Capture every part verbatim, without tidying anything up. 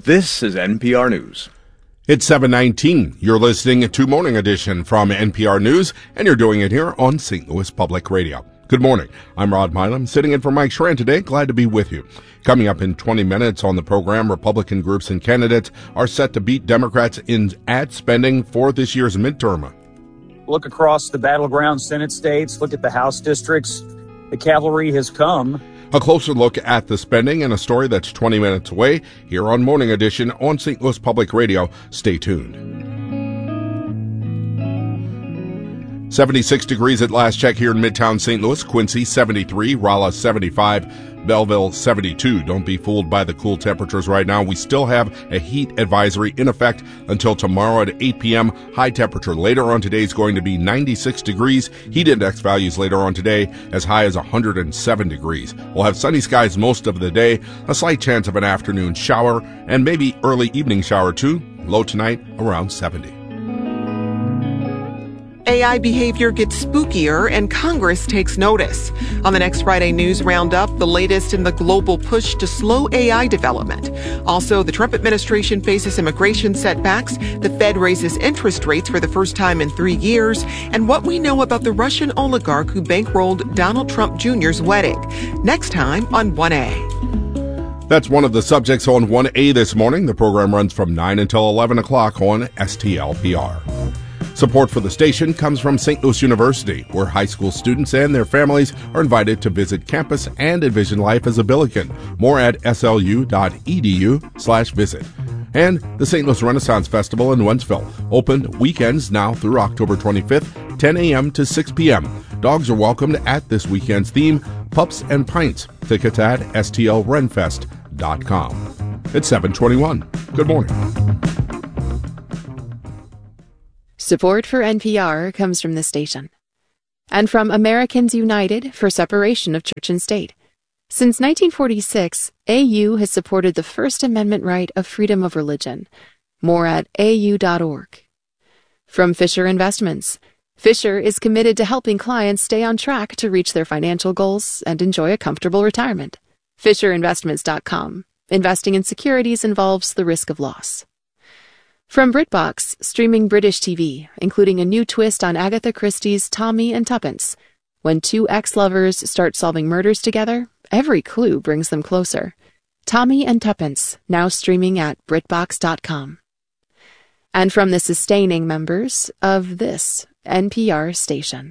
This is N P R News. It's seven nineteen. You're listening to Morning Edition from N P R News, and you're doing it here on Saint Louis Public Radio. Good morning. I'm Rod Milam, sitting in for Mike Schran today. Glad to be with you. Coming up in twenty minutes on the program, Republican groups and candidates are set to beat Democrats in ad spending for this year's midterm. Look across the battleground Senate states, look at the House districts. The cavalry has come. A closer look at the spending and a story that's twenty minutes away here on Morning Edition on Saint Louis Public Radio. Stay tuned. seventy-six degrees at last check here in Midtown Saint Louis. Quincy seventy-three, Rolla seventy-five, Belleville seventy-two. Don't be fooled by the cool temperatures right now. We still have a heat advisory in effect until tomorrow at eight p.m. High temperature later on today is going to be ninety-six degrees. Heat index values later on today as high as one hundred seven degrees. We'll have sunny skies most of the day, a slight chance of an afternoon shower, and maybe early evening shower too. Low tonight around seventy. A I behavior gets spookier and Congress takes notice. On the next Friday News Roundup, the latest in the global push to slow A I development. Also, the Trump administration faces immigration setbacks, the Fed raises interest rates for the first time in three years, and what we know about the Russian oligarch who bankrolled Donald Trump Junior's wedding. Next time on one A. That's one of the subjects on one A this morning. The program runs from nine until eleven o'clock on S T L P R. Support for the station comes from Saint Louis University, where high school students and their families are invited to visit campus and envision life as a Billiken. More at slu.edu slash visit. And the Saint Louis Renaissance Festival in Wentzville, open weekends now through October twenty-fifth, ten a.m. to six p.m. Dogs are welcomed at this weekend's theme, Pups and Pints. Tickets at s t l renfest dot com. It's seven twenty-one. Good morning. Support for N P R comes from the station and from Americans United for Separation of Church and State. Since nineteen forty-six, A U has supported the First Amendment right of freedom of religion. More at a u dot org. From Fisher Investments. Fisher is committed to helping clients stay on track to reach their financial goals and enjoy a comfortable retirement. fisher investments dot com. Investing in securities involves the risk of loss. From BritBox, streaming British T V, including a new twist on Agatha Christie's Tommy and Tuppence. When two ex-lovers start solving murders together, every clue brings them closer. Tommy and Tuppence, now streaming at britbox dot com. And from the sustaining members of this N P R station.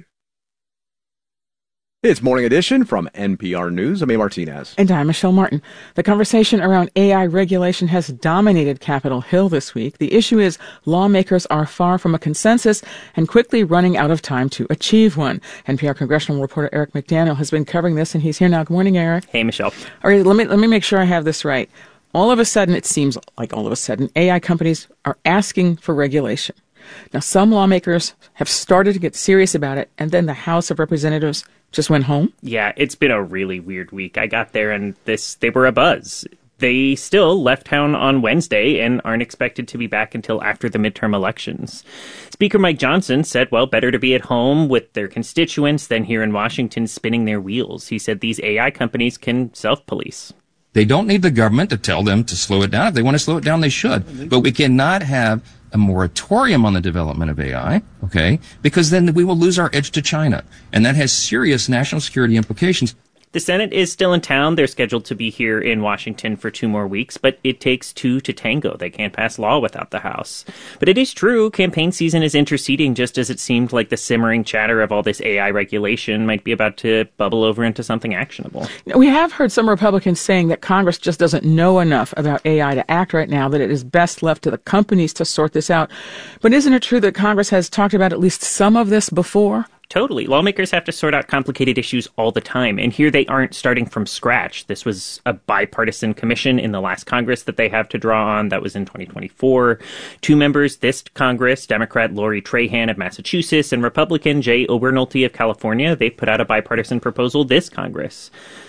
It's Morning Edition from N P R News. I'm A. Martinez. And I'm Michelle Martin. The conversation around A I regulation has dominated Capitol Hill this week. The issue is lawmakers are far from a consensus and quickly running out of time to achieve one. N P R congressional reporter Eric McDaniel has been covering this, and he's here now. Good morning, Eric. Hey, Michelle. All right, let me, let me make sure I have this right. All of a sudden, it seems like all of a sudden, A I companies are asking for regulation. Now, some lawmakers have started to get serious about it, and then the House of Representatives just went home? Yeah, it's been a really weird week. I got there and this they were abuzz. They still left town on Wednesday and aren't expected to be back until after the midterm elections. Speaker Mike Johnson said, well, better to be at home with their constituents than here in Washington spinning their wheels. He said these A I companies can self-police. They don't need the government to tell them to slow it down. If they want to slow it down, they should. But we cannot have a moratorium on the development of A I, okay? Because then we will lose our edge to China. And that has serious national security implications. The Senate is still in town. They're scheduled to be here in Washington for two more weeks, but it takes two to tango. They can't pass law without the House. But it is true, campaign season is interceding just as it seemed like the simmering chatter of all this A I regulation might be about to bubble over into something actionable. We have heard some Republicans saying that Congress just doesn't know enough about A I to act right now, that it is best left to the companies to sort this out. But isn't it true that Congress has talked about at least some of this before? Totally. Lawmakers have to sort out complicated issues all the time, and here they aren't starting from scratch. This was a bipartisan commission in the last Congress that they have to draw on. That was in twenty twenty-four. Two members this Congress, Democrat Lori Trahan of Massachusetts and Republican Jay Obernolte of California, they put out a bipartisan proposal this Congress.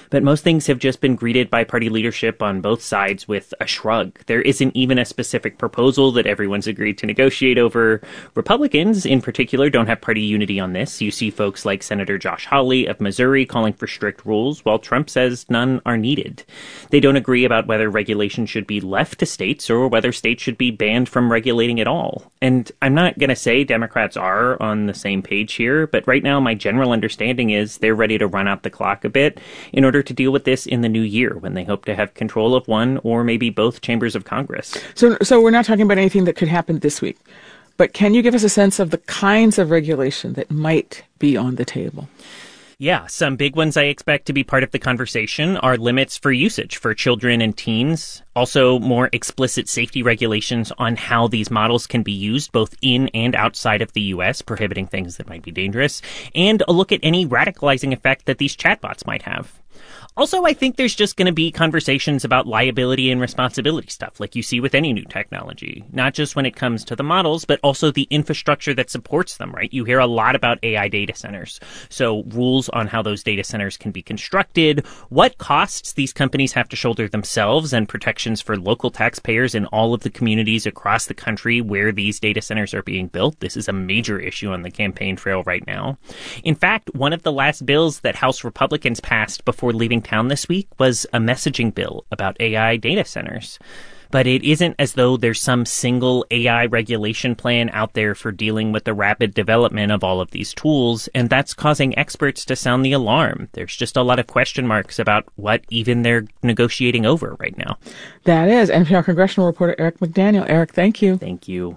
But most things have just been greeted by party leadership on both sides with a shrug. There isn't even a specific proposal that everyone's agreed to negotiate over. Republicans, in particular, don't have party unity on this. You see folks like Senator Josh Hawley of Missouri calling for strict rules, while Trump says none are needed. They don't agree about whether regulation should be left to states or whether states should be banned from regulating at all. And I'm not going to say Democrats are on the same page here, but right now my general understanding is they're ready to run out the clock a bit in order to deal with this in the new year when they hope to have control of one or maybe both chambers of Congress. So, so we're not talking about anything that could happen this week, but can you give us a sense of the kinds of regulation that might be on the table? Yeah, some big ones I expect to be part of the conversation are limits for usage for children and teens. Also, more explicit safety regulations on how these models can be used both in and outside of the U S, prohibiting things that might be dangerous, and a look at any radicalizing effect that these chatbots might have. Also, I think there's just going to be conversations about liability and responsibility stuff like you see with any new technology, not just when it comes to the models, but also the infrastructure that supports them, right? You hear a lot about A I data centers. So rules on how those data centers can be constructed, what costs these companies have to shoulder themselves, and protections for local taxpayers in all of the communities across the country where these data centers are being built. This is a major issue on the campaign trail right now. In fact, one of the last bills that House Republicans passed before leaving town this week was a messaging bill about A I data centers. But it isn't as though there's some single A I regulation plan out there for dealing with the rapid development of all of these tools, and that's causing experts to sound the alarm. There's just a lot of question marks about what even they're negotiating over right now. That is N P R congressional reporter Eric McDaniel. Eric, thank you. Thank you.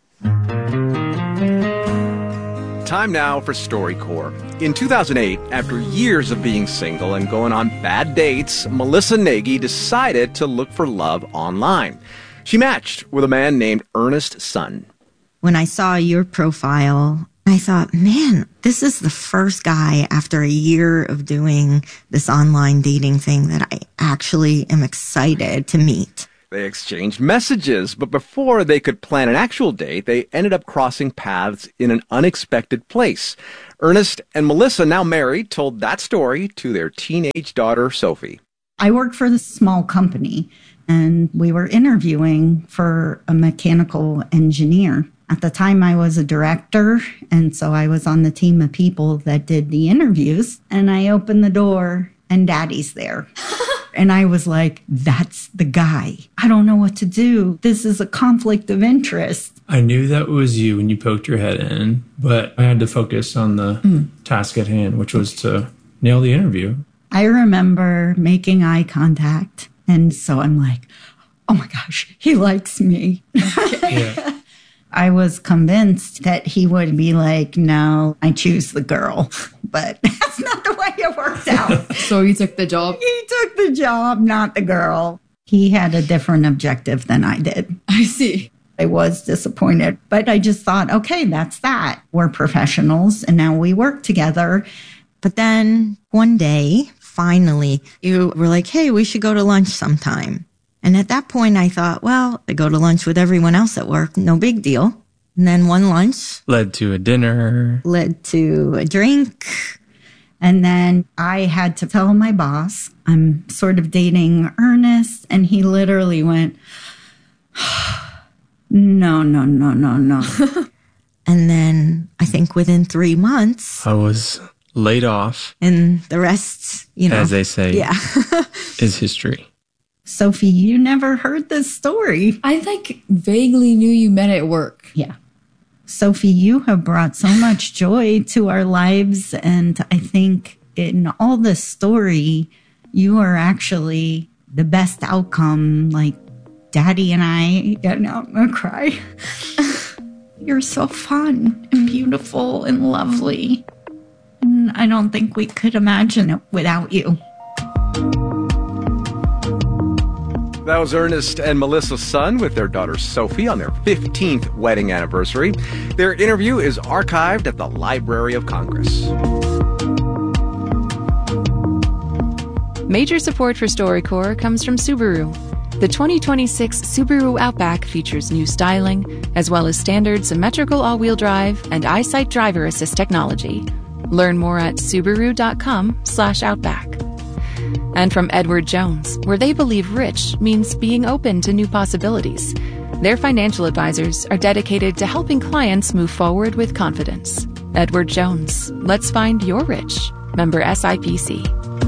Time now for StoryCorps. In two thousand eight, after years of being single and going on bad dates, Melissa Nagy decided to look for love online. She matched with a man named Ernest Sun. When I saw your profile, I thought, man, this is the first guy after a year of doing this online dating thing that I actually am excited to meet. They exchanged messages, but before they could plan an actual date, they ended up crossing paths in an unexpected place. Ernest and Melissa, now married, told that story to their teenage daughter, Sophie. I worked for this small company, and we were interviewing for a mechanical engineer. At the time, I was a director, and so I was on the team of people that did the interviews, and I opened the door, and Daddy's there. And I was like, that's the guy. I don't know what to do. This is a conflict of interest. I knew that was you when you poked your head in, but I had to focus on the mm. task at hand, which was to nail the interview. I remember making eye contact. And so I'm like, oh my gosh, he likes me. Yeah. I was convinced that he would be like, no, I choose the girl. But that's not the way it worked out. So you took the job? He took the job, not the girl. He had a different objective than I did. I see. I was disappointed. But I just thought, okay, that's that. We're professionals, and now we work together. But then one day, finally, you were like, hey, we should go to lunch sometime. And at that point, I thought, well, I go to lunch with everyone else at work. No big deal. And then one lunch led to a dinner, led to a drink. And then I had to tell my boss, I'm sort of dating Ernest. And he literally went, no, no, no, no, no. And then I think within three months, I was laid off. And the rest, you know, as they say, yeah. is history. Sophie, you never heard this story. I like vaguely knew you met at work. Yeah. Sophie, you have brought so much joy to our lives. And I think in all this story, you are actually the best outcome. Like Daddy and I, yeah, now I'm going to cry. You're so fun and beautiful and lovely. And I don't think we could imagine it without you. That was Ernest and Melissa Sun with their daughter Sophie on their fifteenth wedding anniversary. Their interview is archived at the Library of Congress. Major support for StoryCorps comes from Subaru. The twenty twenty-six Subaru Outback features new styling, as well as standard symmetrical all-wheel drive and EyeSight driver assist technology. Learn more at subaru dot com slash outback. And from Edward Jones, where they believe rich means being open to new possibilities. Their financial advisors are dedicated to helping clients move forward with confidence. Edward Jones, let's find your rich. Member S I P C.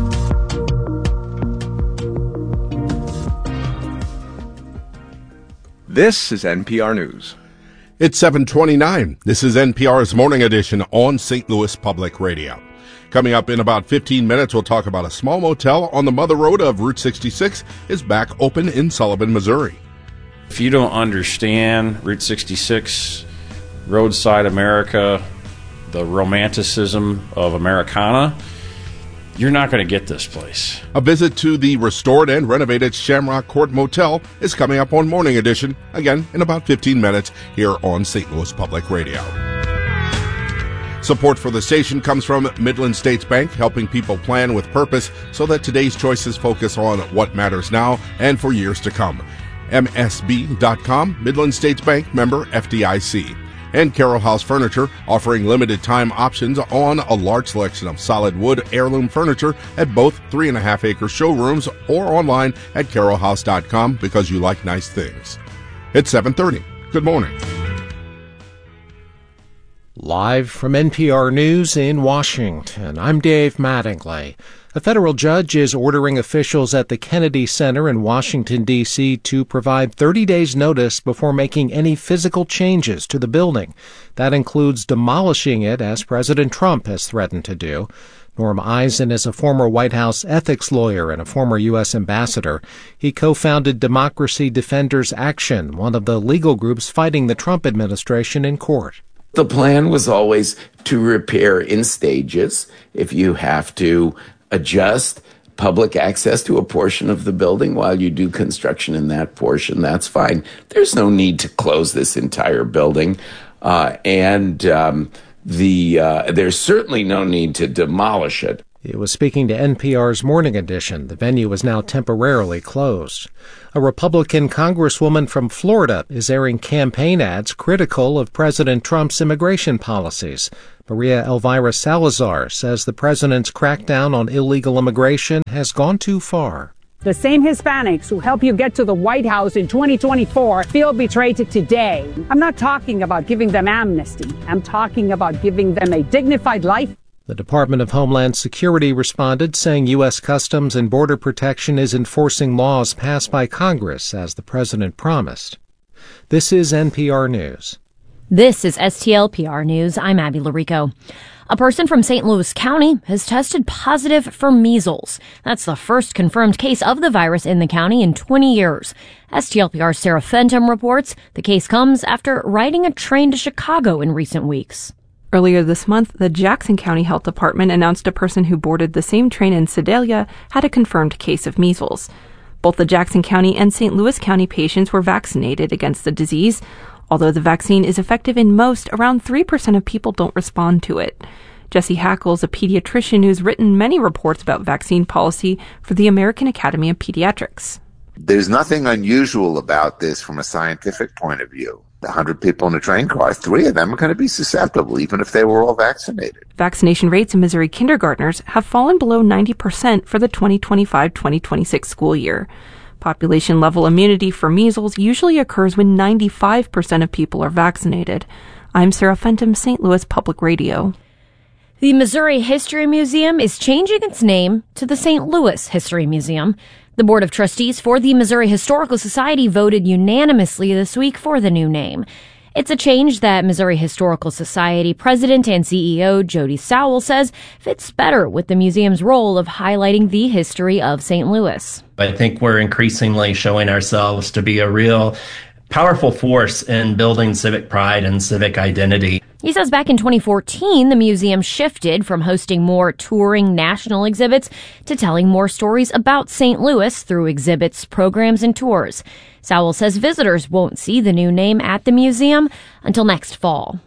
This is N P R News. It's seven twenty-nine. This is N P R's Morning Edition on Saint Louis Public Radio. Coming up in about fifteen minutes, we'll talk about a small motel on the Mother Road of Route sixty-six is back open in Sullivan, Missouri. If you don't understand Route sixty-six, roadside America, the romanticism of Americana, you're not going to get this place. A visit to the restored and renovated Shamrock Court Motel is coming up on Morning Edition, again in about fifteen minutes here on Saint Louis Public Radio. Support for the station comes from Midland States Bank, helping people plan with purpose so that today's choices focus on what matters now and for years to come. M S B dot com, Midland States Bank, member F D I C. And Carroll House Furniture, offering limited time options on a large selection of solid wood heirloom furniture at both three and a half acre showrooms or online at carroll house dot com because you like nice things. It's seven thirty. Good morning. Live from N P R News in Washington, I'm Dave Mattingly. A federal judge is ordering officials at the Kennedy Center in Washington, D C to provide thirty days notice before making any physical changes to the building. That includes demolishing it, as President Trump has threatened to do. Norm Eisen is a former White House ethics lawyer and a former U S ambassador. He co-founded Democracy Defenders Action, one of the legal groups fighting the Trump administration in court. The plan was always to repair in stages. If you have to adjust public access to a portion of the building while you do construction in that portion, that's fine. There's no need to close this entire building. Uh, and um, the uh, there's certainly no need to demolish it. He was speaking to N P R's Morning Edition. The venue is now temporarily closed. A Republican congresswoman from Florida is airing campaign ads critical of President Trump's immigration policies. Maria Elvira Salazar says the president's crackdown on illegal immigration has gone too far. The same Hispanics who help you get to the White House in twenty twenty-four feel betrayed today. I'm not talking about giving them amnesty. I'm talking about giving them a dignified life. The Department of Homeland Security responded, saying U S Customs and Border Protection is enforcing laws passed by Congress, as the president promised. This is N P R News. This is S T L P R News. I'm Abby Larico. A person from Saint Louis County has tested positive for measles. That's the first confirmed case of the virus in the county in twenty years. S T L P R's Sarah Fenton reports the case comes after riding a train to Chicago in recent weeks. Earlier this month, the Jackson County Health Department announced a person who boarded the same train in Sedalia had a confirmed case of measles. Both the Jackson County and Saint Louis County patients were vaccinated against the disease. Although the vaccine is effective in most, around three percent of people don't respond to it. Jesse Hackles, a pediatrician who's written many reports about vaccine policy for the American Academy of Pediatrics. There's nothing unusual about this from a scientific point of view. one hundred people in a train car, three of them are going to be susceptible, even if they were all vaccinated. Vaccination rates in Missouri kindergartners have fallen below ninety percent for the twenty twenty-five twenty twenty-six school year. Population-level immunity for measles usually occurs when ninety-five percent of people are vaccinated. I'm Sarah Fenton, Saint Louis Public Radio. The Missouri History Museum is changing its name to the Saint Louis History Museum. The Board of Trustees for the Missouri Historical Society voted unanimously this week for the new name. It's a change that Missouri Historical Society President and C E O Jody Sowell says fits better with the museum's role of highlighting the history of Saint Louis. I think we're increasingly showing ourselves to be a real powerful force in building civic pride and civic identity. He says back in twenty fourteen, the museum shifted from hosting more touring national exhibits to telling more stories about Saint Louis through exhibits, programs, and tours. Sowell says visitors won't see the new name at the museum until next fall.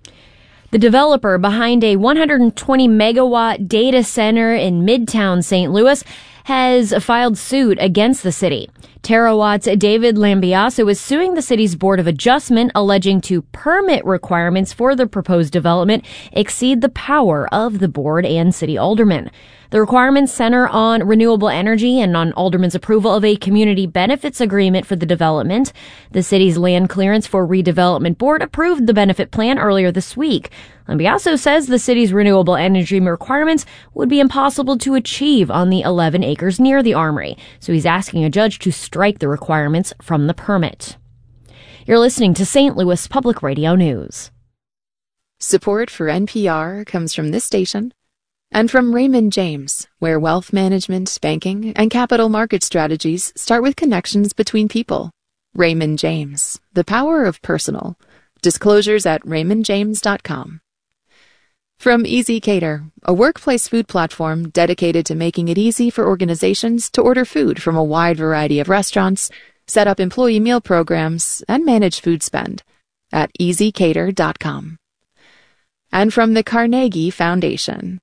The developer behind a one hundred twenty megawatt data center in Midtown Saint Louis has filed suit against the city. Terawatt's David Lambiaso is suing the city's Board of Adjustment, alleging two permit requirements for the proposed development exceed the power of the board and city aldermen. The requirements center on renewable energy and on aldermen's approval of a community benefits agreement for the development. The city's land clearance for redevelopment board approved the benefit plan earlier this week. Lambiaso says the city's renewable energy requirements would be impossible to achieve on the eleven acres near the Armory, so he's asking a judge to strike the requirements from the permit. You're listening to Saint Louis Public Radio News. Support for N P R comes from this station and from Raymond James, where wealth management, banking, and capital market strategies start with connections between people. Raymond James, the power of personal. Disclosures at raymond james dot com. From Easy Cater, a workplace food platform dedicated to making it easy for organizations to order food from a wide variety of restaurants, set up employee meal programs, and manage food spend at easy cater dot com. And from the Carnegie Foundation.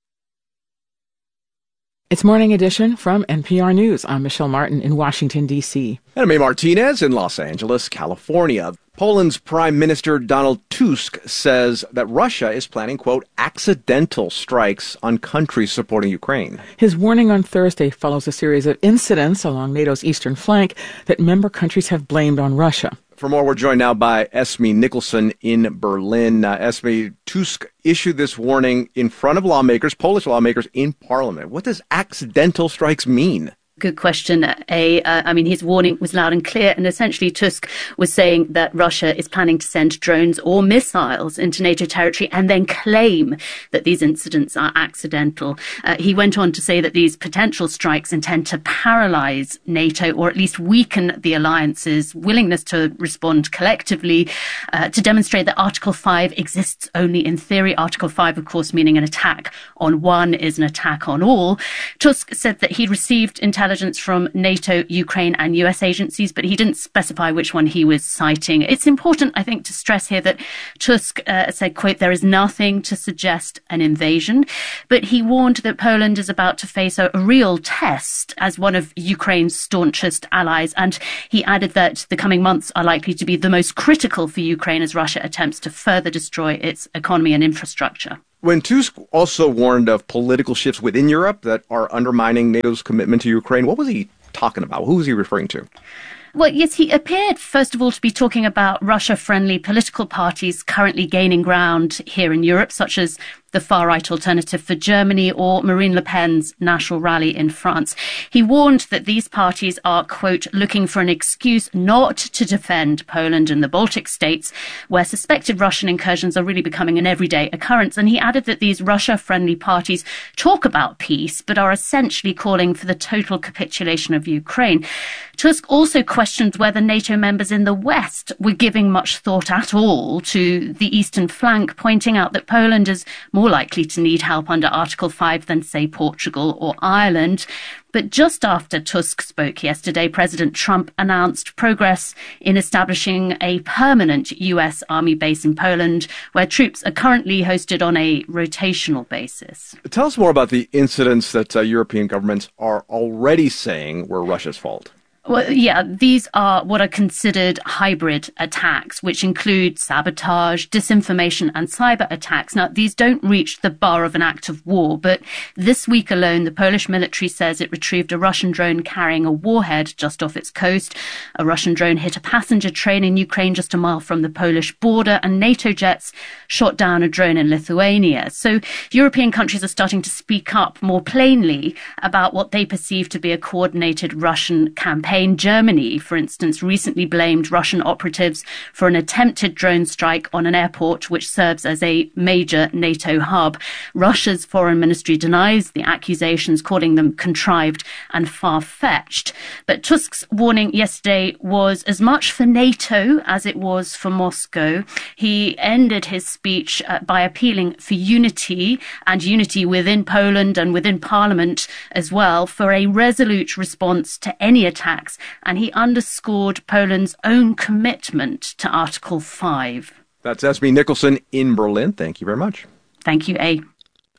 It's Morning Edition from N P R News. I'm Michelle Martin in Washington, D C And I'm A. Martinez in Los Angeles, California. Poland's Prime Minister Donald Tusk says that Russia is planning, quote, accidental strikes on countries supporting Ukraine. His warning on Thursday follows a series of incidents along NATO's eastern flank that member countries have blamed on Russia. For more, we're joined now by Esme Nicholson in Berlin. Uh, Esme, Tusk issued this warning in front of lawmakers, Polish lawmakers, in Parliament. What does accidental strikes mean? Good question. A, uh, I mean, his warning was loud and clear, and essentially Tusk was saying that Russia is planning to send drones or missiles into NATO territory and then claim that these incidents are accidental. Uh, he went on to say that these potential strikes intend to paralyze NATO, or at least weaken the alliance's willingness to respond collectively, uh, to demonstrate that Article five exists only in theory. Article five, of course, meaning an attack on one is an attack on all. Tusk said that he'd received intelligence from NATO, Ukraine and U S agencies, but he didn't specify which one he was citing. It's important, I think, to stress here that Tusk uh, said, quote, there is nothing to suggest an invasion, but he warned that Poland is about to face a, a real test as one of Ukraine's staunchest allies. And he added that the coming months are likely to be the most critical for Ukraine as Russia attempts to further destroy its economy and infrastructure. When Tusk also warned of political shifts within Europe that are undermining NATO's commitment to Ukraine, what was he talking about? Who was he referring to? Well, yes, he appeared, first of all, to be talking about Russia-friendly political parties currently gaining ground here in Europe, such as the far-right Alternative for Germany or Marine Le Pen's National Rally in France. He warned that these parties are, quote, looking for an excuse not to defend Poland and the Baltic states, where suspected Russian incursions are really becoming an everyday occurrence. And he added that these Russia-friendly parties talk about peace, but are essentially calling for the total capitulation of Ukraine. Tusk also questioned whether NATO members in the West were giving much thought at all to the eastern flank, pointing out that Poland is more likely to need help under Article five than, say, Portugal or Ireland. But just after Tusk spoke yesterday, President Trump announced progress in establishing a permanent U S Army base in Poland, where troops are currently hosted on a rotational basis. Tell us more about the incidents that uh, European governments are already saying were Russia's fault. Well, yeah, these are what are considered hybrid attacks, which include sabotage, disinformation and cyber attacks. Now, these don't reach the bar of an act of war, but this week alone, the Polish military says it retrieved a Russian drone carrying a warhead just off its coast. A Russian drone hit a passenger train in Ukraine just a mile from the Polish border, and NATO jets shot down a drone in Lithuania. So European countries are starting to speak up more plainly about what they perceive to be a coordinated Russian campaign. Germany, for instance, recently blamed Russian operatives for an attempted drone strike on an airport which serves as a major NATO hub. Russia's foreign ministry denies the accusations, calling them contrived and far-fetched. But Tusk's warning yesterday was as much for NATO as it was for Moscow. He ended his speech uh, by appealing for unity, and unity within Poland and within Parliament as well, for a resolute response to any attack. And he underscored Poland's own commitment to Article five. That's Esme Nicholson in Berlin. Thank you very much. Thank you, A.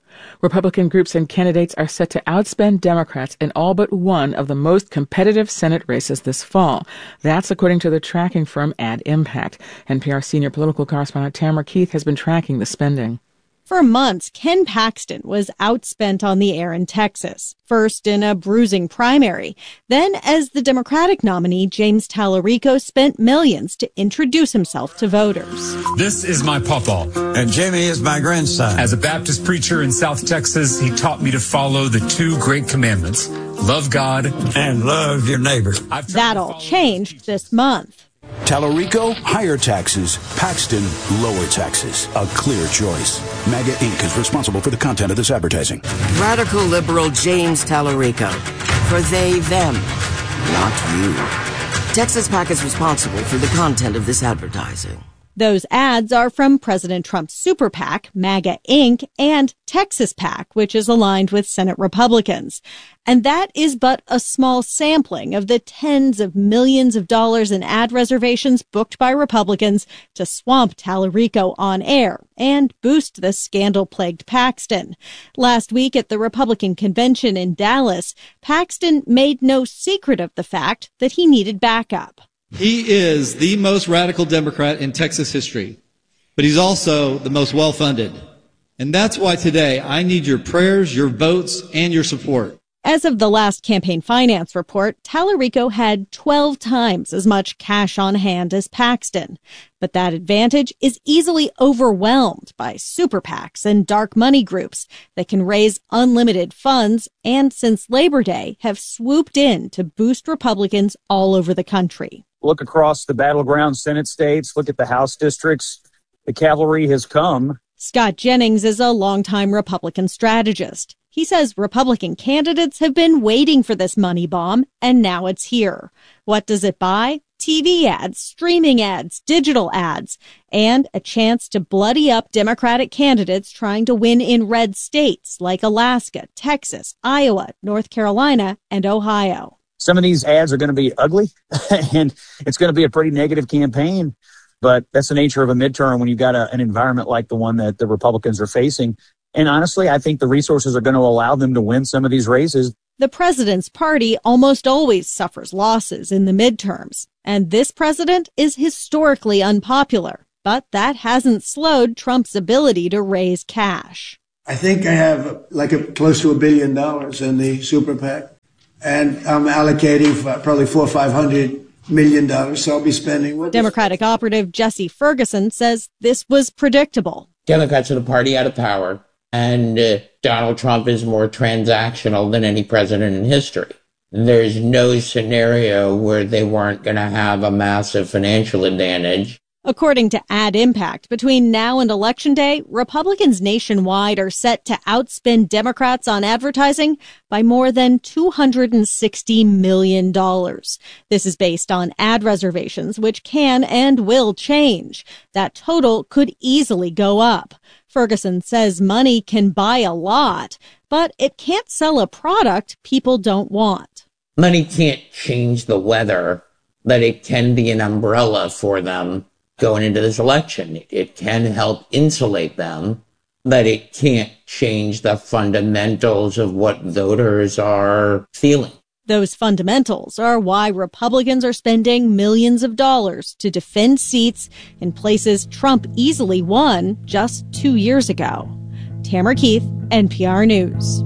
Republican groups and candidates are set to outspend Democrats in all but one of the most competitive Senate races this fall. That's according to the tracking firm Ad Impact. N P R senior political correspondent Tamara Keith has been tracking the spending. For months, Ken Paxton was outspent on the air in Texas, first in a bruising primary. Then, as the Democratic nominee, James Tallarico spent millions to introduce himself to voters. This is my pawpaw. And Jamie is my grandson. As a Baptist preacher in South Texas, he taught me to follow the two great commandments: love God and love your neighbor. That all changed this month. Tallarico, higher taxes. Paxton, lower taxes. A clear choice. MAGA Incorporated is responsible for the content of this advertising. Radical liberal James Tallarico. For they, them, not you. Texas PAC is responsible for the content of this advertising. Those ads are from President Trump's super PAC, MAGA Incorporated, and Texas PAC, which is aligned with Senate Republicans. And that is but a small sampling of the tens of millions of dollars in ad reservations booked by Republicans to swamp Tallarico on air and boost the scandal-plagued Paxton. Last week at the Republican convention in Dallas, Paxton made no secret of the fact that he needed backup. He is the most radical Democrat in Texas history, but he's also the most well-funded. And that's why today I need your prayers, your votes, and your support. As of the last campaign finance report, Tallarico had twelve times as much cash on hand as Paxton. But that advantage is easily overwhelmed by super PACs and dark money groups that can raise unlimited funds and, since Labor Day, have swooped in to boost Republicans all over the country. Look across the battleground Senate states, look at the House districts. The cavalry has come. Scott Jennings is a longtime Republican strategist. He says Republican candidates have been waiting for this money bomb, and now it's here. What does it buy? T V ads, streaming ads, digital ads, and a chance to bloody up Democratic candidates trying to win in red states like Alaska, Texas, Iowa, North Carolina, and Ohio. Some of these ads are going to be ugly, and it's going to be a pretty negative campaign. But that's the nature of a midterm when you've got a, an environment like the one that the Republicans are facing. And honestly, I think the resources are going to allow them to win some of these races. The president's party almost always suffers losses in the midterms. And this president is historically unpopular. But that hasn't slowed Trump's ability to raise cash. I think I have like a, close to a billion dollars in the super PAC. And I'm allocating for probably four or five hundred million dollars, so I'll be spending. What Democratic this? operative Jesse Ferguson says this was predictable. Democrats are the party out of power, and uh, Donald Trump is more transactional than any president in history. There's no scenario where they weren't going to have a massive financial advantage. According to Ad Impact, between now and Election Day, Republicans nationwide are set to outspend Democrats on advertising by more than two hundred sixty million dollars. This is based on ad reservations, which can and will change. That total could easily go up. Ferguson says money can buy a lot, but it can't sell a product people don't want. Money can't change the weather, but it can be an umbrella for them going into this election. It can help insulate them, but it can't change the fundamentals of what voters are feeling. Those fundamentals are why Republicans are spending millions of dollars to defend seats in places Trump easily won just two years ago. Tamara Keith, N P R News.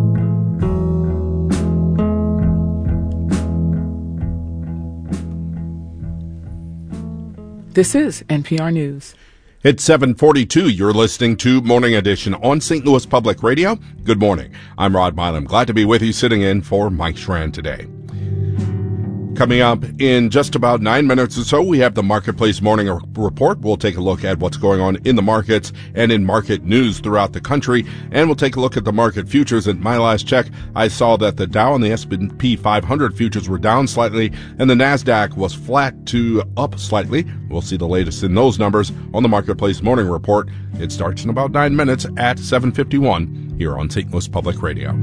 This is N P R News. It's seven forty-two. You're listening to Morning Edition on Saint Louis Public Radio. Good morning. I'm Rod Milam. Glad to be with you, sitting in for Mike Schran today. Coming up in just about nine minutes or so, we have the Marketplace Morning Report. We'll take a look at what's going on in the markets and in market news throughout the country. And we'll take a look at the market futures. At my last check, I saw that the Dow and the S and P five hundred futures were down slightly, and the NASDAQ was flat to up slightly. We'll see the latest in those numbers on the Marketplace Morning Report. It starts in about nine minutes at seven fifty-one here on Saint Louis Public Radio.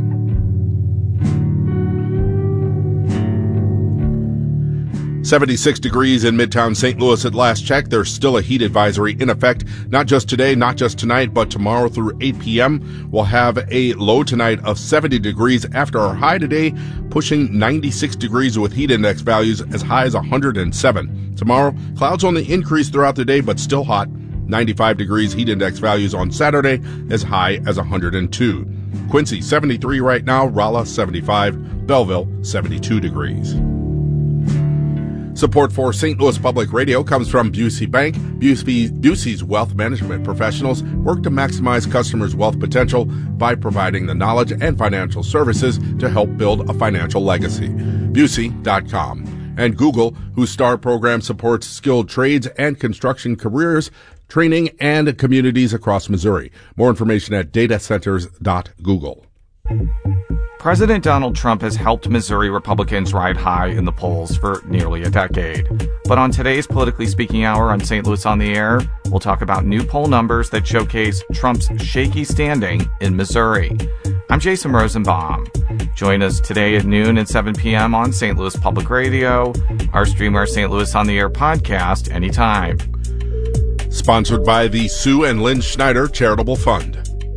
seventy-six degrees in Midtown Saint Louis at last check. There's still a heat advisory in effect, not just today, not just tonight, but tomorrow through eight p.m. We'll have a low tonight of seventy degrees after our high today, pushing ninety-six degrees with heat index values as high as one hundred seven. Tomorrow, clouds on the increase throughout the day, but still hot. ninety-five degrees heat index values on Saturday, as high as one hundred two. Quincy, seventy-three right now. Rolla, seventy-five. Belleville, seventy-two degrees. Support for Saint Louis Public Radio comes from Busey Bank. Busey, Busey's wealth management professionals work to maximize customers' wealth potential by providing the knowledge and financial services to help build a financial legacy. Busey dot com. And Google, whose STAR program supports skilled trades and construction careers, training, and communities across Missouri. More information at data centers dot google. President Donald Trump has helped Missouri Republicans ride high in the polls for nearly a decade. But on today's Politically Speaking Hour on Saint Louis on the Air, we'll talk about new poll numbers that showcase Trump's shaky standing in Missouri. I'm Jason Rosenbaum. Join us today at noon and seven p.m. on Saint Louis Public Radio, our Stream Our Saint Louis on the Air podcast anytime. Sponsored by the Sue and Lynn Schneider Charitable Fund.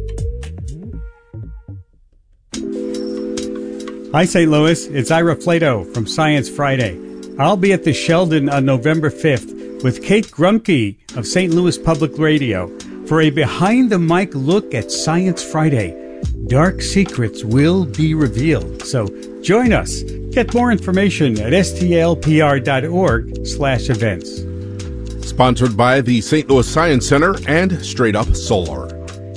Hi, Saint Louis. It's Ira Flato from Science Friday. I'll be at the Sheldon on November fifth with Kate Grumke of Saint Louis Public Radio for a behind-the-mic look at Science Friday. Dark secrets will be revealed, so join us. Get more information at S T L P R dot org slash events. Sponsored by the Saint Louis Science Center and Straight Up Solar.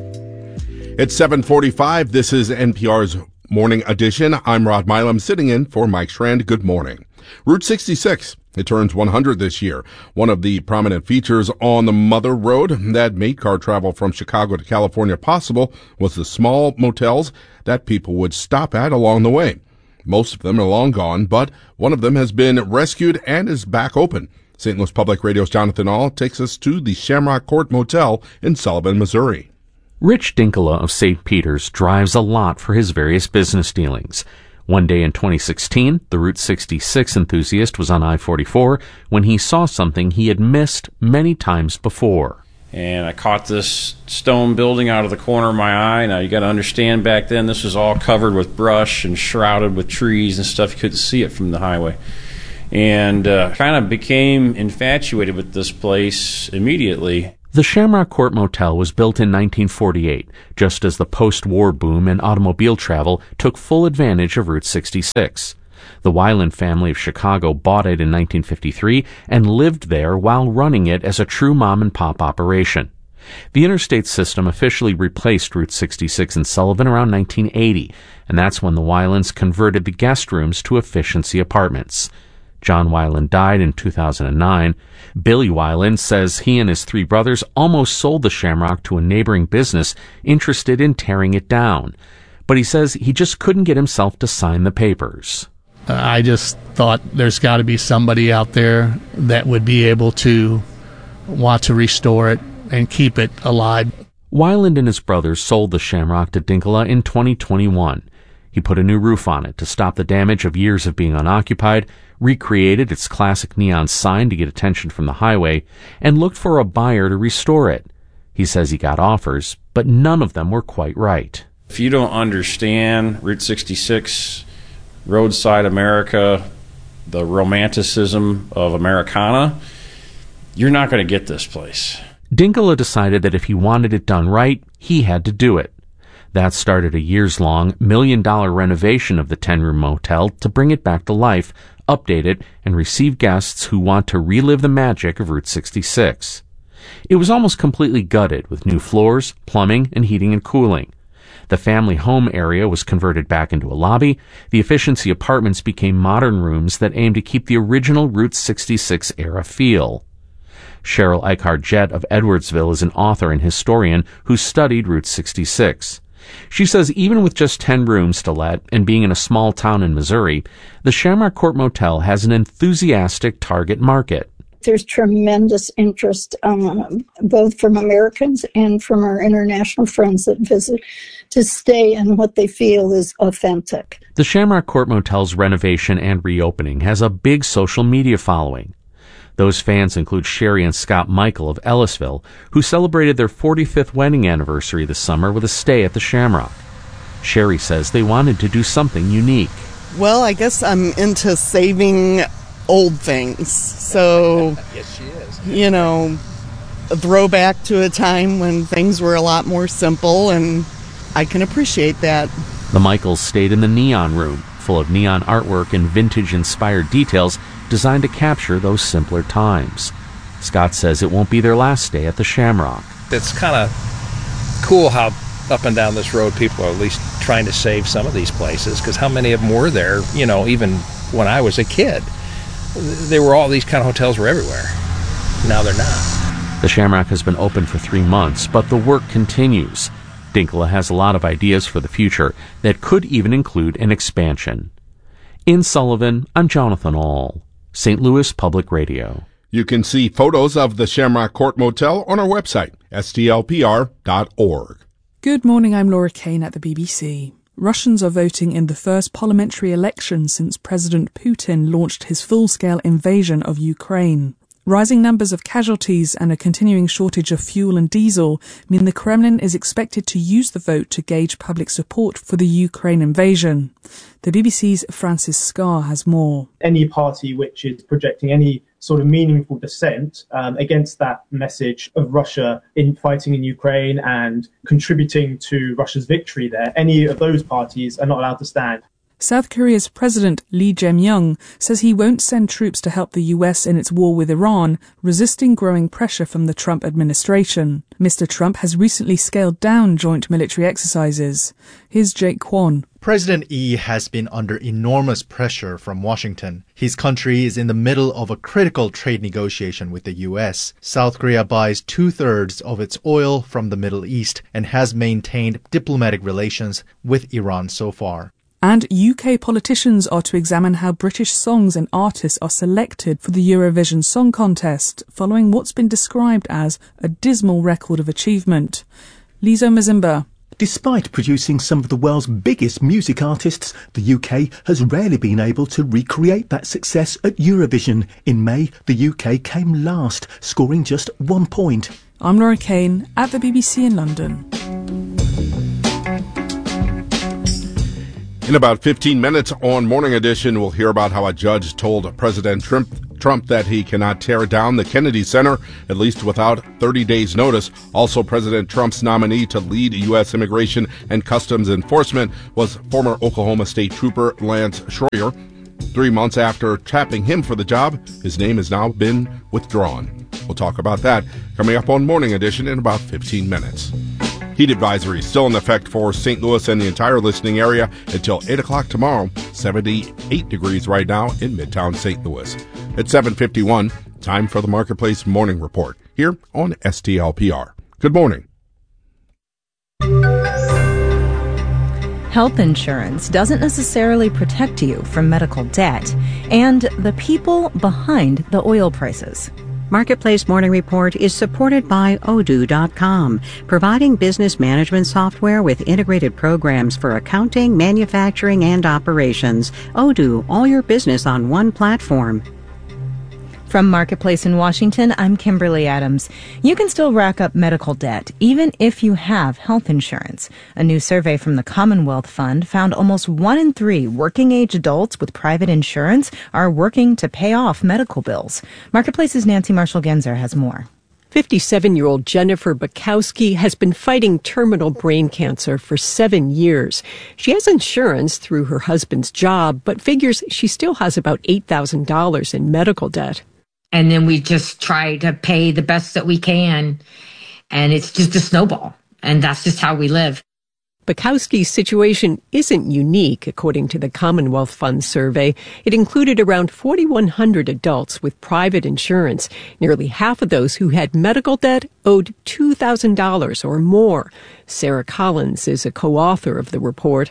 It's seven forty-five. This is N P R's Morning Edition. I'm Rod Milam, sitting in for Mike Schrand. Good morning. Route sixty-six. It turns one hundred this year. One of the prominent features on the Mother Road that made car travel from Chicago to California possible was the small motels that people would stop at along the way. Most of them are long gone, but one of them has been rescued and is back open. Saint Louis Public Radio's Jonathan Ahl takes us to the Shamrock Court Motel in Sullivan, Missouri. Rich Dinkala of Saint Peter's drives a lot for his various business dealings. One day in twenty sixteen, the Route sixty-six enthusiast was on I forty-four when he saw something he had missed many times before. And I caught this stone building out of the corner of my eye. Now, you got to understand, back then this was all covered with brush and shrouded with trees and stuff. You couldn't see it from the highway. And uh, kind of became infatuated with this place immediately. The Shamrock Court Motel was built in nineteen forty-eight, just as the post-war boom in automobile travel took full advantage of Route sixty-six. The Weiland family of Chicago bought it in nineteen fifty-three and lived there while running it as a true mom-and-pop operation. The interstate system officially replaced Route sixty-six in Sullivan around nineteen eighty, and that's when the Weilands converted the guest rooms to efficiency apartments. John Weiland died in two thousand nine. Billy Weiland says he and his three brothers almost sold the Shamrock to a neighboring business interested in tearing it down. But he says he just couldn't get himself to sign the papers. Uh, I just thought there's got to be somebody out there that would be able to want to restore it and keep it alive. Weiland and his brothers sold the Shamrock to Dinkala in twenty twenty-one. He put a new roof on it to stop the damage of years of being unoccupied, recreated its classic neon sign to get attention from the highway, and looked for a buyer to restore it. He says he got offers, but none of them were quite right. If you don't understand Route sixty-six, roadside America, the romanticism of Americana, you're not going to get this place. Dinkala decided that if he wanted it done right, he had to do it. That started a years-long, million-dollar renovation of the ten-room motel to bring it back to life, update it, and receive guests who want to relive the magic of Route sixty-six. It was almost completely gutted with new floors, plumbing, and heating and cooling. The family home area was converted back into a lobby. The efficiency apartments became modern rooms that aimed to keep the original Route sixty-six era feel. Cheryl Eichhardt-Jett of Edwardsville is an author and historian who studied Route sixty-six. She says even with just ten rooms to let and being in a small town in Missouri, the Shamrock Court Motel has an enthusiastic target market. there's tremendous interest, um, both from Americans and from our international friends that visit, to stay in what they feel is authentic. The Shamrock Court Motel's renovation and reopening has a big social media following. Those fans include Sherry and Scott Michael of Ellisville, who celebrated their forty-fifth wedding anniversary this summer with a stay at the Shamrock. Sherry says they wanted to do something unique. Well, I guess I'm into saving old things. So, yes, she is. You know, a throwback to a time when things were a lot more simple, and I can appreciate that. The Michaels stayed in the Neon Room, full of neon artwork and vintage-inspired details designed to capture those simpler times. Scott says it won't be their last stay at the Shamrock. It's kind of cool how up and down this road people are at least trying to save some of these places, because how many of them were there, you know, even when I was a kid? There were all these kind of hotels were everywhere. Now they're not. The Shamrock has been open for three months, but the work continues. Dinkla has a lot of ideas for the future that could even include an expansion. In Sullivan, I'm Jonathan Ahl, Saint Louis Public Radio. You can see photos of the Shamrock Court Motel on our website, S T L P R dot org. Good morning, I'm Laura Kane at the B B C. Russians are voting in the first parliamentary election since President Putin launched his full-scale invasion of Ukraine. Rising numbers of casualties and a continuing shortage of fuel and diesel mean the Kremlin is expected to use the vote to gauge public support for the Ukraine invasion. The B B C's Francis Scarr has more. Any party which is projecting any sort of meaningful dissent um, against that message of Russia in fighting in Ukraine and contributing to Russia's victory there, any of those parties are not allowed to stand. South Korea's President Lee Jae-myung says he won't send troops to help the U S in its war with Iran, resisting growing pressure from the Trump administration. Mister Trump has recently scaled down joint military exercises. Here's Jake Kwon. President Lee has been under enormous pressure from Washington. His country is in the middle of a critical trade negotiation with the U S. South Korea buys two-thirds of its oil from the Middle East and has maintained diplomatic relations with Iran so far. And U K politicians are to examine how British songs and artists are selected for the Eurovision Song Contest, following what's been described as a dismal record of achievement. Lizo Mazimba. Despite producing some of the world's biggest music artists, the U K has rarely been able to recreate that success at Eurovision. In May, the U K came last, scoring just one point. I'm Laura Kane at the B B C in London. In about fifteen minutes on Morning Edition, we'll hear about how a judge told President Trump, Trump that he cannot tear down the Kennedy Center, at least without thirty days' notice. Also, President Trump's nominee to lead U S Immigration and Customs Enforcement was former Oklahoma State Trooper Lance Schroyer. Three months after tapping him for the job, his name has now been withdrawn. We'll talk about that coming up on Morning Edition in about fifteen minutes. Heat advisory still in effect for Saint Louis and the entire listening area until eight o'clock tomorrow. seventy-eight degrees right now in Midtown Saint Louis. At seven fifty-one, time for the Marketplace Morning Report here on S T L P R. Good morning. Health insurance doesn't necessarily protect you from medical debt and the people behind the oil prices. Marketplace Morning Report is supported by Odoo dot com, providing business management software with integrated programs for accounting, manufacturing, and operations. Odoo, all your business on one platform. From Marketplace in Washington, I'm Kimberly Adams. You can still rack up medical debt, even if you have health insurance. A new survey from the Commonwealth Fund found almost one in three working-age adults with private insurance are working to pay off medical bills. Marketplace's Nancy Marshall-Genzer has more. fifty-seven-year-old Jennifer Bukowski has been fighting terminal brain cancer for seven years. She has insurance through her husband's job, but figures she still has about eight thousand dollars in medical debt. And then we just try to pay the best that we can. And it's just a snowball. And that's just how we live. Bukowski's situation isn't unique, according to the Commonwealth Fund survey. It included around forty-one hundred adults with private insurance. Nearly half of those who had medical debt owed two thousand dollars or more. Sarah Collins is a co-author of the report.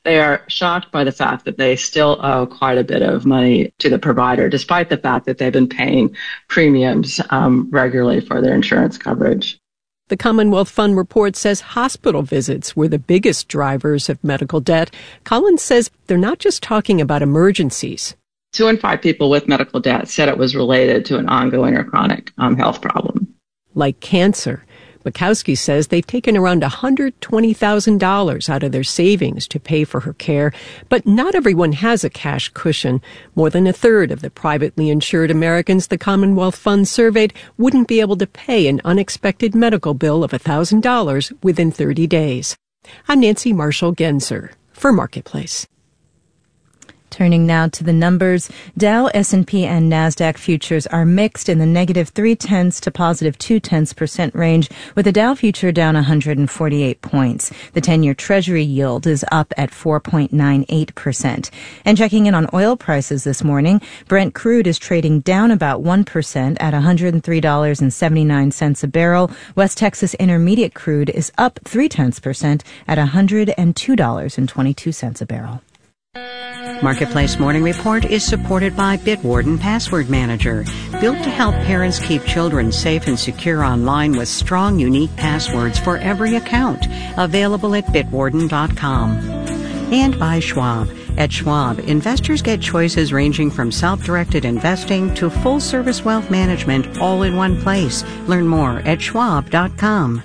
They are shocked by the fact that they still owe quite a bit of money to the provider, despite the fact that they've been paying premiums um, regularly for their insurance coverage. The Commonwealth Fund report says hospital visits were the biggest drivers of medical debt. Collins says they're not just talking about emergencies. Two in five people with medical debt said it was related to an ongoing or chronic um, health problem. Like cancer. Bukowski says they've taken around one hundred twenty thousand dollars out of their savings to pay for her care, but not everyone has a cash cushion. More than a third of the privately insured Americans the Commonwealth Fund surveyed wouldn't be able to pay an unexpected medical bill of one thousand dollars within thirty days. I'm Nancy Marshall-Genzer for Marketplace. Turning now to the numbers, Dow, S and P, and NASDAQ futures are mixed in the negative three-tenths to positive two-tenths percent range, with the Dow future down one hundred forty-eight points. The ten-year Treasury yield is up at four point nine eight percent. And checking in on oil prices this morning, Brent crude is trading down about one percent at one hundred three dollars and seventy-nine cents a barrel. West Texas Intermediate crude is up three-tenths percent at one hundred two dollars and twenty-two cents a barrel. Marketplace Morning Report is supported by Bitwarden Password Manager, built to help parents keep children safe and secure online with strong, unique passwords for every account. Available at bitwarden dot com. And by Schwab. At Schwab, investors get choices ranging from self-directed investing to full-service wealth management all in one place. Learn more at schwab dot com.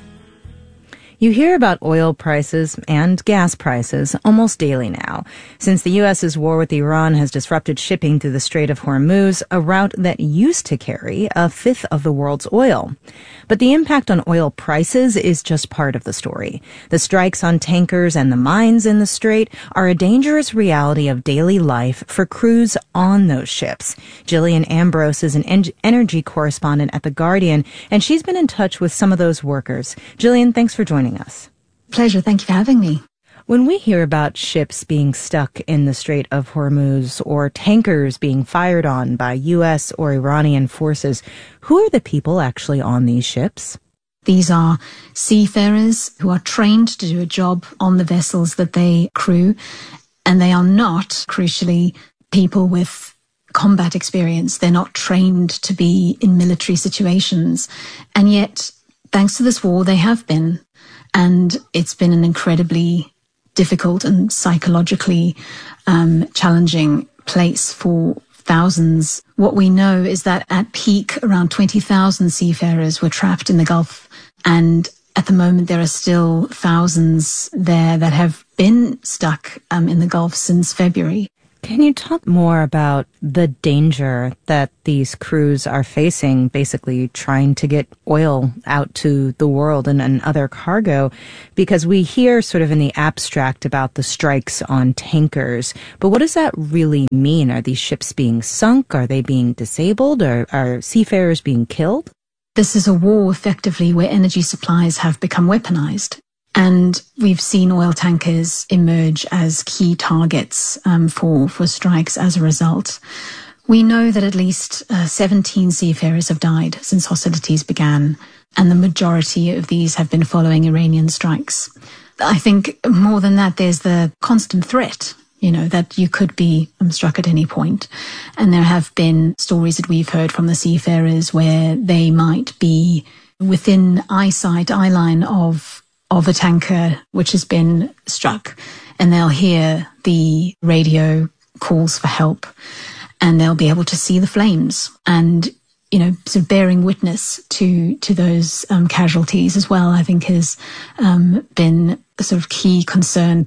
You hear about oil prices and gas prices almost daily now, since the U S's war with Iran has disrupted shipping through the Strait of Hormuz, a route that used to carry a fifth of the world's oil. But the impact on oil prices is just part of the story. The strikes on tankers and the mines in the strait are a dangerous reality of daily life for crews on those ships. Jillian Ambrose is an en- energy correspondent at The Guardian, and she's been in touch with some of those workers. Jillian, thanks for joining us. Pleasure. Thank you for having me. When we hear about ships being stuck in the Strait of Hormuz or tankers being fired on by U S or Iranian forces, who are the people actually on these ships? These are seafarers who are trained to do a job on the vessels that they crew, and they are not, crucially, people with combat experience. They're not trained to be in military situations. And yet, thanks to this war, they have been. And it's been an incredibly difficult and psychologically um, challenging place for thousands. What we know is that at peak, around twenty thousand seafarers were trapped in the Gulf. And at the moment, there are still thousands there that have been stuck um, in the Gulf since February. Can you talk more about the danger that these crews are facing, basically trying to get oil out to the world and, and other cargo? Because we hear sort of in the abstract about the strikes on tankers, but what does that really mean? Are these ships being sunk? Are they being disabled? Or are seafarers being killed? This is a war, effectively, where energy supplies have become weaponized. And we've seen oil tankers emerge as key targets um, for, for strikes as a result. We know that at least uh, seventeen seafarers have died since hostilities began, and the majority of these have been following Iranian strikes. I think more than that, there's the constant threat, you know, that you could be um, struck at any point. And there have been stories that we've heard from the seafarers where they might be within eyesight, eyeline of of a tanker which has been struck, and they'll hear the radio calls for help, and they'll be able to see the flames and, you know, sort of bearing witness to to those um, casualties as well, I think has um, been a sort of key concern.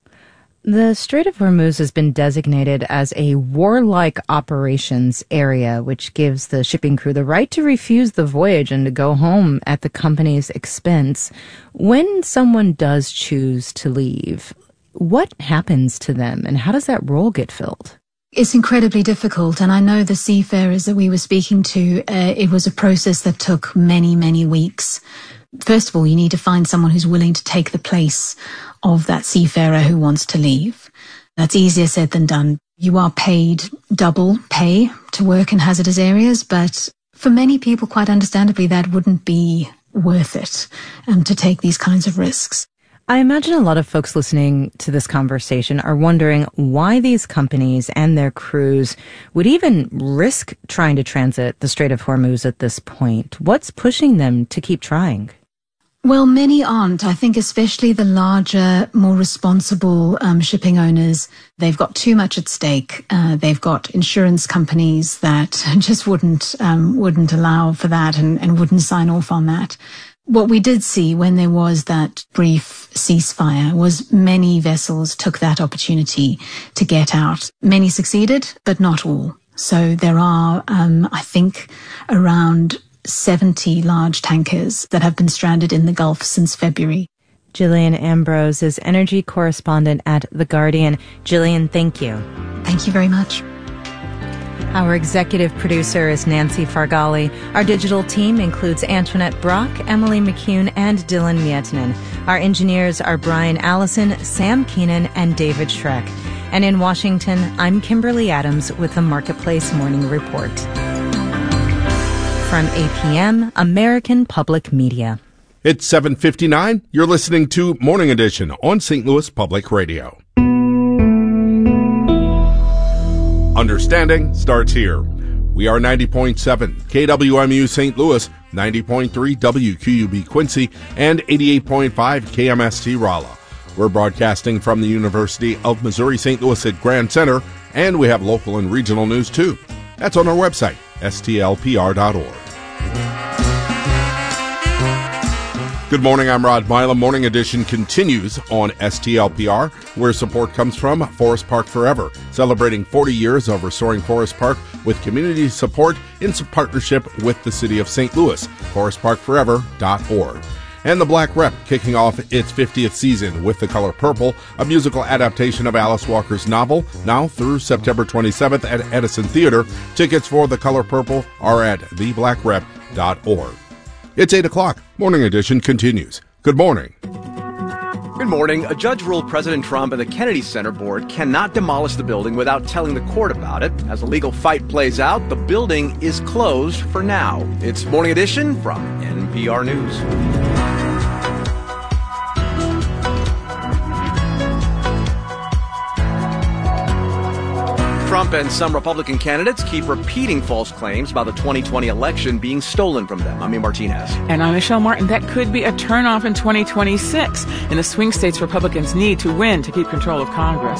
The Strait of Hormuz has been designated as a warlike operations area, which gives the shipping crew the right to refuse the voyage and to go home at the company's expense. When someone does choose to leave, what happens to them and how does that role get filled? It's incredibly difficult, and I know the seafarers that we were speaking to, uh, it was a process that took many, many weeks. First of all, you need to find someone who's willing to take the place of that seafarer who wants to leave. That's easier said than done. You are paid double pay to work in hazardous areas, but for many people, quite understandably, that wouldn't be worth it um, to take these kinds of risks. I imagine a lot of folks listening to this conversation are wondering why these companies and their crews would even risk trying to transit the Strait of Hormuz at this point. What's pushing them to keep trying? Well, many aren't. I think especially the larger, more responsible um, shipping owners, they've got too much at stake. Uh, they've got insurance companies that just wouldn't um, wouldn't allow for that and, and wouldn't sign off on that. What we did see when there was that brief ceasefire was many vessels took that opportunity to get out. Many succeeded, but not all. So there are, um, I think, around seventy large tankers that have been stranded in the Gulf since February. Gillian Ambrose is energy correspondent at The Guardian. Gillian, thank you. Thank you very much. Our executive producer is Nancy Fargali. Our digital team includes Antoinette Brock, Emily McCune, and Dylan Mietinen. Our engineers are Brian Allison, Sam Keenan, and David Schreck. And in Washington, I'm Kimberly Adams with the Marketplace Morning Report. From A P M, American Public Media. It's seven fifty-nine. You're listening to Morning Edition on Saint Louis Public Radio. Understanding starts here. We are ninety point seven K W M U Saint Louis, ninety point three W Q U B Quincy, and eighty-eight point five K M S T Rolla. We're broadcasting from the University of Missouri Saint Louis at Grand Center, and we have local and regional news too. That's on our website, S T L P R dot org. Good morning, I'm Rod Milam. Morning Edition continues on S T L P R, where support comes from Forest Park Forever, celebrating forty years of restoring Forest Park with community support in partnership with the City of Saint Louis, forest park forever dot org. And The Black Rep kicking off its fiftieth season with The Color Purple, a musical adaptation of Alice Walker's novel, now through September twenty-seventh at Edison Theater. Tickets for The Color Purple are at the black rep dot org. It's eight o'clock. Morning Edition continues. Good morning. Good morning. A judge ruled President Trump and the Kennedy Center board cannot demolish the building without telling the court about it. As the legal fight plays out, the building is closed for now. It's Morning Edition from N P R News. Trump and some Republican candidates keep repeating false claims about the twenty twenty election being stolen from them. I'm Ian Martinez. And I'm Michelle Martin. That could be a turnoff in twenty twenty-six. In the swing states, Republicans need to win to keep control of Congress.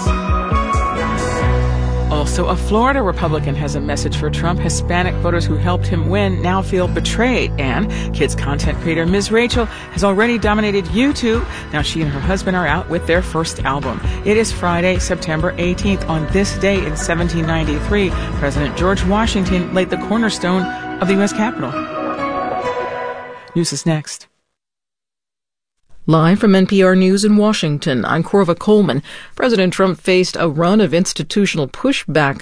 Also, a Florida Republican has a message for Trump. Hispanic voters who helped him win now feel betrayed. And kids content creator Miz Rachel has already dominated YouTube. Now she and her husband are out with their first album. It is Friday, September eighteenth. On this day in seventeen ninety-three, President George Washington laid the cornerstone of the U S Capitol. News is next. Live from N P R News in Washington, I'm Corva Coleman. President Trump faced a run of institutional pushback